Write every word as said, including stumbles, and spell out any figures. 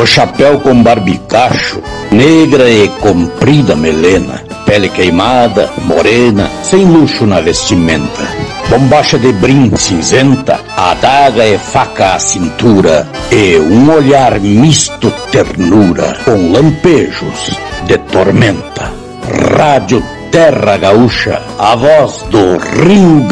chapéu com barbicacho, negra e comprida melena, pele queimada, morena, sem luxo na vestimenta, bombacha de brim cinzenta, adaga e faca à cintura, e um olhar misto ternura, com lampejos de tormenta. Rádio Terra Gaúcha, a voz do Rio